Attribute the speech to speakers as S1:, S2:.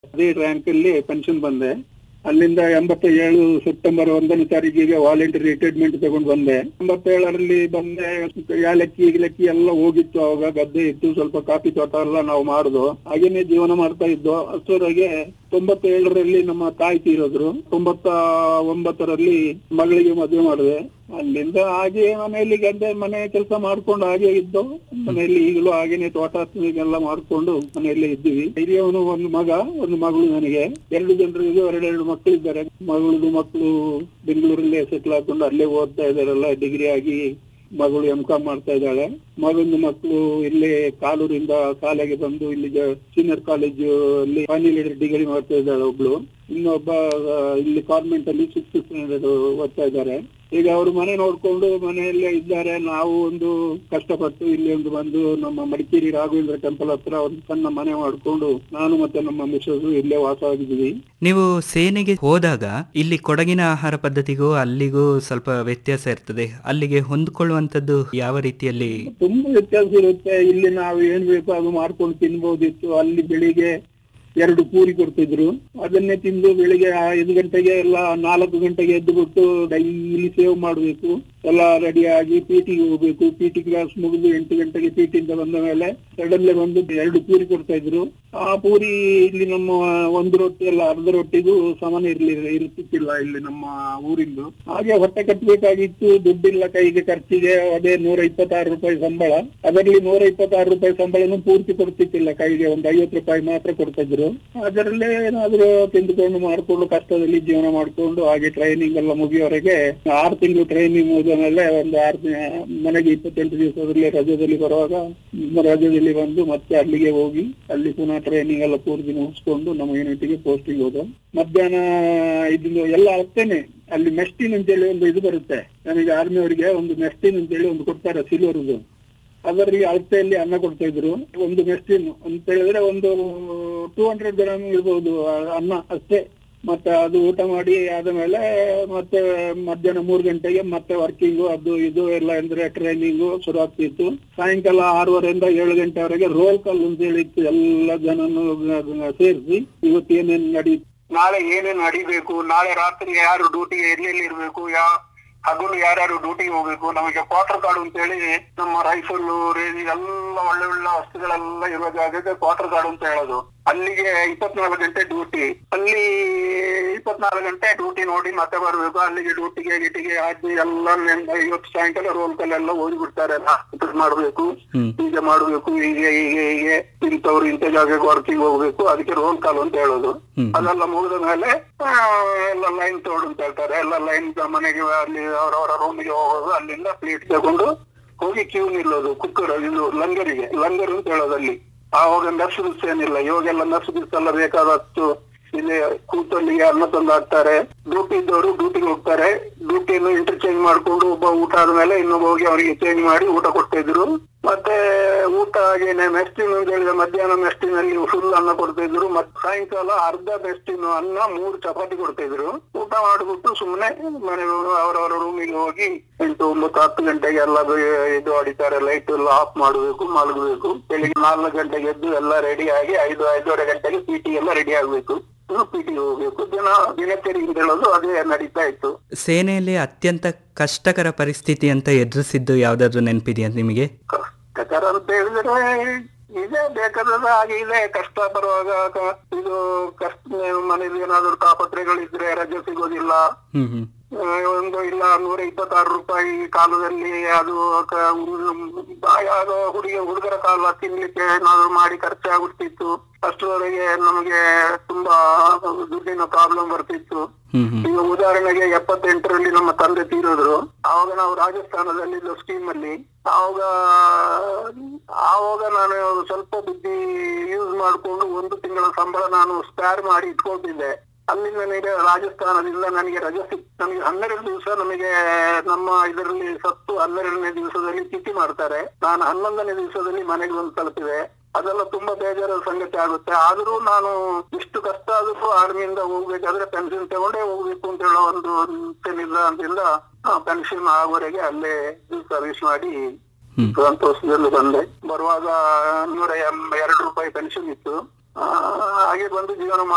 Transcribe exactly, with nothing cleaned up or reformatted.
S1: ಅದೇ ರ್ಯಾಂಕ್ ಅಲ್ಲಿ ಪೆನ್ಷನ್ ಬಂದೆ. ಅಲ್ಲಿಂದ ಎಂಬತ್ತ ಏಳು ಸೆಪ್ಟೆಂಬರ್ ಒಂದನೇ ತಾರೀಕಿಗೆ ವಾಲಂಟರಿ ರಿಟೈರ್ಮೆಂಟ್ ತಗೊಂಡು ಬಂದೆ. ಎಂಬತ್ತೇಳರಲ್ಲಿ ಬಂದೆ. ಯಾಲಕ್ಕಿ ಗಿಲಕ್ಕಿ ಎಲ್ಲ ಹೋಗಿತ್ತು, ಅವಾಗ ಗದ್ದೆ ಇತ್ತು, ಸ್ವಲ್ಪ ಕಾಫಿ ತೋಟ ಎಲ್ಲ ನಾವು ಮಾಡುದು, ಹಾಗೇನೆ ಜೀವನ ಮಾಡ್ತಾ ಇದ್ದು. ಅಷ್ಟರವರೆಗೆ ತೊಂಬತ್ತೇಳರಲ್ಲಿ ನಮ್ಮ ತಾಯಿ ತೀರಿದ್ರು. ತೊಂಬತ್ತ ಒಂಬತ್ತರಲ್ಲಿ ಮಗಳಿಗೆ ಮದುವೆ ಮಾಡಿದೆ. ಅಲ್ಲಿಂದ ಹಾಗೆ ಮನೆಯಲ್ಲಿ ಗದ್ದೆ ಮನೆ ಕೆಲಸ ಮಾಡ್ಕೊಂಡು ಹಾಗೆ ಇದ್ದು ಮನೆಯಲ್ಲಿ ಈಗಲೂ ಹಾಗೇನೆ ತೋಟ ಎಲ್ಲ ಮಾಡ್ಕೊಂಡು ಮನೆಯಲ್ಲೇ ಇದ್ದೀವಿ. ಹಿರಿಯವನು ಒಂದು ಮಗ, ಒಂದು ಮಗಳು. ನನಗೆ ಎರಡು ಜನರಿಗೂ ಎರಡೆರಡು ಮಕ್ಕಳು ಇದ್ದಾರೆ. ಮಗಳದು ಮಕ್ಕಳು ಬೆಂಗಳೂರಲ್ಲೇ ಸೆಟ್ಲ್ ಹಾಕೊಂಡು ಅಲ್ಲೇ ಓದ್ತಾ ಇದಾರೆಲ್ಲ, ಡಿಗ್ರಿ ಆಗಿ ಮಗಳು ಎಂ ಕಾಮ್ ಮಾಡ್ತಾ ಇದ್ದಾಳೆ. ಮಗನ ಮಕ್ಕಳು ಇಲ್ಲೇ ಕಾಲೂರಿಂದ ಶಾಲೆಗೆ ಬಂದು ಇಲ್ಲಿ ಸೀನಿಯರ್ ಕಾಲೇಜು ಅಲ್ಲಿ ಫೈನಲ್ ಡಿಗ್ರಿ ಮಾಡ್ತಾ ಇದ್ದಾಳೆ ಒಬ್ಳು. ಇನ್ನೊಬ್ಬ ಇಲ್ಲಿ ಕಾನ್ವೆಂಟ್ ಅಲ್ಲಿ ಸಿಕ್ಸ್ತ್ ಸ್ಟ್ಯಾಂಡರ್ಡ್ ಓದ್ತಾ ಇದ್ದಾರೆ. ಈಗ ಅವರು ಮನೆ ನೋಡ್ಕೊಂಡು ಮನೆಯಲ್ಲೇ ಇದ್ದಾರೆ. ನಾವು ಒಂದು ಕಷ್ಟಪಟ್ಟು ಇಲ್ಲಿ ಒಂದು ಬಂದು ನಮ್ಮ ಮಡಿಕೇರಿ ರಾಘವೇಂದ್ರ ಟೆಂಪಲ್ ಹತ್ರ ಒಂದು ಸಣ್ಣ ಮನೆ ಮಾಡ್ಕೊಂಡು ನಾನು ಮತ್ತೆ ನಮ್ಮ ಮಿಸಸ್ ಇಲ್ಲೇ ವಾಸವಾಗಿದ್ದೀವಿ.
S2: ನೀವು ಸೇನೆಗೆ ಹೋದಾಗ ಇಲ್ಲಿ ಕೊಡಗಿನ ಆಹಾರ ಪದ್ಧತಿಗೂ ಅಲ್ಲಿಗೂ ಸ್ವಲ್ಪ ವ್ಯತ್ಯಾಸ ಇರ್ತದೆ. ಅಲ್ಲಿಗೆ ಹೊಂದ್ಕೊಳ್ಳುವಂತದ್ದು ಯಾವ ರೀತಿಯಲ್ಲಿ?
S1: ತುಂಬಾ ವ್ಯತ್ಯಾಸ ಇರುತ್ತೆ. ಇಲ್ಲಿ ನಾವು ಏನ್ ಬೇಕೋ ಅದು ಮಾಡ್ಕೊಂಡು ತಿನ್ಬೋದಿತ್ತು. ಅಲ್ಲಿ ಬೆಳಿಗ್ಗೆ ಎರಡು ಪೂರಿ ಕೊಡ್ತಿದ್ರು, ಅದನ್ನೇ ತಿಂದು ಬೆಳಿಗ್ಗೆ ಐದು ಗಂಟೆಗೆ ಎಲ್ಲ ನಾಲ್ಕು ಗಂಟೆಗೆ ಎದ್ದು ಬಿಟ್ಟು ಡೈಲಿ ಸೇವ್ ಮಾಡ್ಬೇಕು. ಎಲ್ಲ ರೆಡಿ ಆಗಿ ಪೀಟಿಗೆ ಹೋಗ್ಬೇಕು. ಪೀಟಿ ಕ್ಲಾಸ್ ಮುಗಿದು ಎಂಟು ಗಂಟೆಗೆ ಪೀಟಿಂದ ಬಂದ ಮೇಲೆ ಸಡನ್ಲಿ ಬಂದು ಎರಡು ಪೂರಿ ಕೊಡ್ತಾ ಇದ್ರು. ಆ ಪೂರಿ ಇಲ್ಲಿ ನಮ್ಮ ಒಂದು ರೊಟ್ಟಿ ಎಲ್ಲ ಅರ್ಧ ರೊಟ್ಟಿಗೂ ಸಮಾನ ಇರ್ಲಿಲ್ಲ ಇರ್ತಿತ್ತಿಲ್ಲ ಇಲ್ಲಿ ನಮ್ಮ ಊರಿಂದು. ಹಾಗೆ ಹೊಟ್ಟೆ ಕಟ್ಟಬೇಕಾಗಿತ್ತು. ದುಡ್ಡಿಲ್ಲ ಕೈಗೆ, ಖರ್ಚಿಗೆ. ಅದೇ ನೂರ ಇಪ್ಪತ್ತಾರು ರೂಪಾಯಿ ಸಂಬಳ. ಅದರಲ್ಲಿ ನೂರ ಇಪ್ಪತ್ತಾರು ರೂಪಾಯಿ ಸಂಬಳನು ಪೂರ್ತಿ ಕೊಡ್ತಿತ್ತಿಲ್ಲ ಕೈಗೆ, ಒಂದು ಐವತ್ತು ರೂಪಾಯಿ ಮಾತ್ರ ಕೊಡ್ತಾ ಇದ್ರು. ಅದರಲ್ಲೇ ಏನಾದ್ರು ತಿಂದುಕೊಂಡು ಮಾಡ್ಕೊಂಡು ಕಷ್ಟದಲ್ಲಿ ಜೀವನ ಮಾಡ್ಕೊಂಡು ಹಾಗೆ ಟ್ರೈನಿಂಗ್ ಎಲ್ಲ ಮುಗಿಯವರೆಗೆ ಆರು ತಿಂಗಳು ಟ್ರೈನಿಂಗ್ ಮುಗಿದ್ಮೇಲೆ ಒಂದು ಆರು ಮನೆಗೆ ಇಪ್ಪತ್ತೆಂಟು ದಿವಸದಲ್ಲಿ ರಜದಲ್ಲಿ ಬರುವಾಗ ರಜದಲ್ಲಿ ಬಂದು ಮತ್ತೆ ಅಲ್ಲಿಗೆ ಹೋಗಿ ಅಲ್ಲಿ ಪುನಃ ಟ್ರೈನಿಂಗ್ ಎಲ್ಲ ಪೂರ್ತಿ ಮುಗಿಸ್ಕೊಂಡು ನಮ್ಮ ಯೂನಿಟ್ಗೆ ಪೋಸ್ಟಿಂಗ್ ಹೋದ. ಮಧ್ಯಾಹ್ನ ಇದು ಎಲ್ಲ ಅಷ್ಟೇನೆ. ಅಲ್ಲಿ ಮೆಸ್ಟಿನ್ ಅಂತೇಳಿ ಒಂದು ಇದು ಬರುತ್ತೆ ನನಗೆ, ಆರ್ಮಿ ಅವರಿಗೆ ಒಂದು ಮೆಸ್ಟಿನ್ ಅಂತೇಳಿ ಒಂದು ಕೊಡ್ತಾರೆ ಸಿಲ್ವರ್ದು. ಅದರಲ್ಲಿ ಅಳತೆಯಲ್ಲಿ ಅನ್ನ ಕೊಡ್ತಾ ಇದ್ರು. ಒಂದು ಮೆಸ್ಟಿನ್ ಅಂತ ಹೇಳಿದ್ರೆ ಒಂದು ಟೂ ಹಂಡ್ರೆಡ್ ಗ್ರಾಮ್ ಇರ್ಬೋದು ಅನ್ನ ಅಷ್ಟೇ. ಮತ್ತೆ ಅದು ಊಟ ಮಾಡಿ ಆದ ಮೇಲೆ ಮತ್ತೆ ಮಧ್ಯಾಹ್ನ ಮೂರು ಗಂಟೆಗೆ ಮತ್ತೆ ವರ್ಕಿಂಗು ಅದು ಇದು ಎಲ್ಲ ಅಂದ್ರೆ ಟ್ರೈನಿಂಗು ಶುರು ಆಗ್ತಿತ್ತು. ಸಾಯಂಕಾಲ ಆರೂವರೆಯಿಂದ ಏಳು ಗಂಟೆವರೆಗೆ ರೋಲ್ ಕಾಲ್ ಅಂತ ಹೇಳಿತ್ತು. ಎಲ್ಲ ಜನನು ಸೇರಿಸಿ ಇವತ್ತು ಏನೇನ್ ನಡೀತು, ನಾಳೆ ಏನೇನ್ ನಡಿಬೇಕು, ನಾಳೆ ರಾತ್ರಿ ಯಾರು ಡ್ಯೂಟಿಗೆ ಎಲ್ಲೆಲ್ಲಿ ಇರ್ಬೇಕು, ಯಾ ಹಗಲು ಯಾರ್ಯಾರು ಡ್ಯೂಟಿಗೆ ಹೋಗ್ಬೇಕು, ನಮಗೆ ಕ್ವಾರ್ಟರ್ ಕಾರ್ಡ್ ಅಂತ ಹೇಳಿ ನಮ್ಮ ರೈಫಲ್ ರೇಜಿ ಎಲ್ಲ ಒಳ್ಳೆ ಒಳ್ಳೆ ವಸ್ತುಗಳೆಲ್ಲ ಇರುವ ಜಾಗಕ್ಕೆ ಕ್ವಾರ್ಟರ್ ಕಾರ್ಡ್ ಅಂತ ಹೇಳೋದು. ಅಲ್ಲಿಗೆ ಇಪ್ಪತ್ನಾಲ್ಕು ಗಂಟೆ ಡ್ಯೂಟಿ. ಅಲ್ಲಿ ಇಪ್ಪತ್ನಾಲ್ಕು ಗಂಟೆ ಡ್ಯೂಟಿ ನೋಡಿ ಮತ್ತೆ ಬರ್ಬೇಕು. ಅಲ್ಲಿಗೆ ಡ್ಯೂಟಿಗೆ ಗಿಟಿಗೆ ಹಾಕಿ ಎಲ್ಲ ಇವತ್ತು ಸಾಯಂಕಾಲ ರೋಲ್ ಕಲ್ ಎಲ್ಲ ಓದಿ ಬಿಡ್ತಾರೆ. ಮಾಡ್ಬೇಕು, ಹೀಗೆ ಮಾಡ್ಬೇಕು, ಹೀಗೆ ಹೀಗೆ ಹೀಗೆ ಇಂಥವ್ರು ಇಂಥ ಜಾಗಕ್ಕೆ ವರ್ಕಿಂಗ್ ಹೋಗ್ಬೇಕು, ಅದಕ್ಕೆ ರೋಲ್ ಕಾಲ್ ಅಂತ ಹೇಳೋದು. ಅದೆಲ್ಲ ಮುಗಿದ ಮೇಲೆ ಎಲ್ಲ ಲೈನ್ ತೋಡು ಅಂತ ಹೇಳ್ತಾರೆ. ಎಲ್ಲ ಲೈನ್ ಮನೆಗೆ ಅಲ್ಲಿ ಅವರವರ ರೂಮಿಗೆ ಹೋಗೋದು. ಅಲ್ಲಿಂದ ಪ್ಲೇಟ್ ತಗೊಂಡು ಹೋಗಿ ಕ್ಯೂ ನಿಲ್ಲೋದು. ಕುಕ್ಕರ್ ಇದು ಲಂಗರಿಗೆ, ಲಂಗರ್ ಅಂತ ಹೇಳೋದು ಅಲ್ಲಿ. ಆವಾಗ ನರ್ಸ್ ಗಿರ್ಸ್ ಏನಿಲ್ಲ. ಇವಾಗೆಲ್ಲ ನರ್ಸ್ ಗಿರ್ಸ್ ಎಲ್ಲ ಬೇಕಾದಷ್ಟು ಇಲ್ಲಿ ಕೂತಲ್ಲಿಗೆ ಅನ್ನ ತಂದು ಹಾಕ್ತಾರೆ. ಡ್ಯೂಟಿ ಇದ್ದವರು ಡ್ಯೂಟಿಗೆ ಹೋಗ್ತಾರೆ. ಡ್ಯೂಟಿಯನ್ನು ಇಂಟರ್ಚೇಂಜ್ ಮಾಡ್ಕೊಂಡು ಒಬ್ಬ ಊಟ ಆದ್ಮೇಲೆ ಇನ್ನೊಬ್ಬ ಹೋಗಿ ಅವರಿಗೆ ಚೇಂಜ್ ಮಾಡಿ ಊಟ ಕೊಡ್ತಾ ಇದ್ರು. ಮತ್ತೆ ಊಟ ಹಾಗೇನೆ ಮೆಸ್ಟಿನ್ ಅಂತ ಹೇಳಿದ್ರೆ ಮಧ್ಯಾಹ್ನ ಮೆಸ್ಟಿನಲ್ಲಿ ಫುಲ್ ಅನ್ನ ಕೊಡ್ತಾ ಇದ್ರು. ಮತ್ತೆ ಸಾಯಂಕಾಲ ಅರ್ಧ ಮೆಸ್ಟಿನ್ ಅನ್ನ ಮೂರು ಚಪಾತಿ ಕೊಡ್ತಾ ಇದ್ರು. ಊಟ ಮಾಡ್ಬಿಟ್ಟು ಸುಮ್ಮನೆ ಮನೆ ಅವರವರ ರೂಮಿಗೆ ಹೋಗಿ ಎಂಟು ಒಂಬತ್ತು ಹತ್ತು ಗಂಟೆಗೆ ಎಲ್ಲ ಇದು ಹೊಡಿತಾರೆ. ಲೈಟ್ ಎಲ್ಲ ಆಫ್ ಮಾಡಬೇಕು, ಮಲಗಬೇಕು. ಬೆಳಿಗ್ಗೆ ನಾಲ್ಕು ಗಂಟೆಗೆ ಎದ್ದು ಎಲ್ಲ ರೆಡಿ ಆಗಿ ಐದು ಐದೂವರೆ ಗಂಟೆಗೆ ಪಿಟಿ ಎಲ್ಲ ರೆಡಿ ಆಗ್ಬೇಕು. ಪಿಟಿ ಹೋಗ್ಬೇಕು. ದಿನ ದಿನಚರಿ ಅಂತ ಹೇಳೋದು ಅದೇ ನಡೀತಾ ಇತ್ತು.
S2: ಸೇನೆಯಲ್ಲಿ ಅತ್ಯಂತ ಕಷ್ಟಕರ ಪರಿಸ್ಥಿತಿ ಅಂತ ಎದುರಿಸಿದ್ದು ಯಾವ್ದಾದ್ರು ನೆನಪಿದೆಯಾ ನಿಮಗೆ?
S1: ಕಷ್ಟಕರ ಅಂತ ಹೇಳಿದ್ರೆ ಇದೆ, ಬೇಕಾದ ಹಾಗೆ ಇದೆ. ಕಷ್ಟ ಬರುವಾಗ ಇದು ಕಷ್ಟ ಮನೇಲಿ ಏನಾದ್ರು ತಾಪತ್ರೆಗಳಿದ್ರೆ ರಜೆ ಸಿಗೋದಿಲ್ಲ. ಒಂದು ಇಲ್ಲ ನೂರ ಇಪ್ಪತ್ತಾರು ರೂಪಾಯಿ ಕಾಲದಲ್ಲಿ ಅದು ಯಾವುದೋ ಹುಡುಗ ಹುಡುಗರ ಕಾಲ ತಿನ್ಲಿಕ್ಕೆ ಏನಾದ್ರು ಮಾಡಿ ಖರ್ಚಾಗುತ್ತಿತ್ತು. ಅಷ್ಟರವರೆಗೆ ನಮಗೆ ತುಂಬಾ ದುಡ್ಡಿನ ಪ್ರಾಬ್ಲಮ್ ಬರ್ತಿತ್ತು. ಈಗ ಉದಾಹರಣೆಗೆ ಎಪ್ಪತ್ತೆಂಟರಲ್ಲಿ ನಮ್ಮ ತಂದೆ ತೀರಿದ್ರು. ಆವಾಗ ನಾವು ರಾಜಸ್ಥಾನದಲ್ಲಿ ಸ್ಕೀಮ್ ಅಲ್ಲಿ ಆವಾಗ ಆವಾಗ ನಾನು ಸ್ವಲ್ಪ ಬುದ್ಧಿ ಯೂಸ್ ಮಾಡ್ಕೊಂಡು ಒಂದು ತಿಂಗಳ ಸಂಬಳ ನಾನು ಸ್ಪೇರ್ ಮಾಡಿ ಇಟ್ಕೊಳ್ತಿದ್ದೆ. ಅಲ್ಲಿಂದ ನನಗೆ ರಾಜಸ್ಥಾನದಿಂದ ನನಗೆ ರಜೆ ಸಿಕ್ ನನಗೆ ಹನ್ನೆರಡು ದಿವಸ ನಮಗೆ ನಮ್ಮ ಇದರಲ್ಲಿ ಸತ್ತು ಹನ್ನೆರಡನೇ ದಿವಸದಲ್ಲಿ ತಿಥಿ ಮಾಡ್ತಾರೆ. ನಾನು ಹನ್ನೊಂದನೇ ದಿವಸದಲ್ಲಿ ಮನೆಗೆ ಬಂದು ತಲುಪಿದೆ. ಅದೆಲ್ಲ ತುಂಬಾ ಬೇಜಾರ ಸಂಗತಿ ಆಗುತ್ತೆ. ಆದ್ರೂ ನಾನು ಇಷ್ಟು ಕಷ್ಟ ಆದ್ರೂ ಆರ್ಮಿಯಿಂದ ಹೋಗ್ಬೇಕಾದ್ರೆ ಪೆನ್ಷನ್ ತಗೊಂಡೇ ಹೋಗ್ಬೇಕು ಅಂತ ಹೇಳೋ ಒಂದು ನಿರ್ಧಾರದಿಂದ ಪೆನ್ಷನ್ ಆಗೋವರೆಗೆ ಅಲ್ಲೇ ಸರ್ವಿಸ್ ಮಾಡಿ ಸಂತೋಷದಲ್ಲಿ ಬಂದೆ. ಬರುವಾಗ ನೂರ ಎರಡು ರೂಪಾಯಿ ಪೆನ್ಷನ್ ಇತ್ತು. ಹಾಗೆ ಬಂದು ಜೀವನ